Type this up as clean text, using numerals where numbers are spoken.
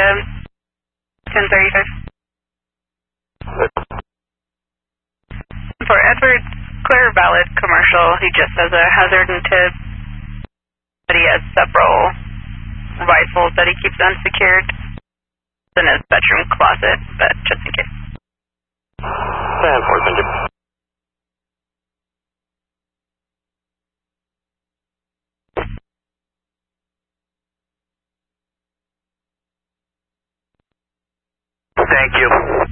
1035. For Edward, clear valid commercial. He just has a hazard and tip. But he has several rifles that he keeps unsecured in his bedroom closet, but just in case. 10-4, thank you.